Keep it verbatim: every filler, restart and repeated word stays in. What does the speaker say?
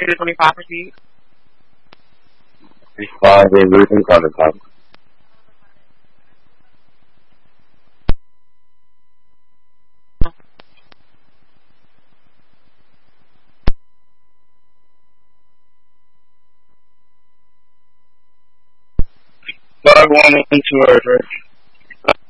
the twenty-five proceed. Five is losing contact. Five one one two, right?